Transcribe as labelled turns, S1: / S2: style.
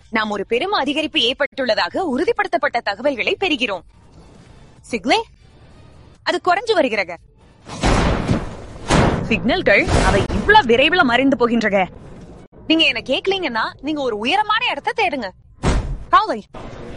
S1: நாம் ஒரு பெரும் அதிகரிப்பு ஏற்பட்டுள்ளதாக உறுதிப்படுத்தப்பட்ட தகவல்களை பெறுகிறோம். சிக்னே, அது குறைஞ்சு வருகிறது. சிக்னல்கள் அவை இவ்வளவு விரைவில் மறைந்து போகின்றன. நீங்க என்ன கேட்கலீங்கன்னா நீங்க ஒரு உயரமான இடத்தை தேடுங்க.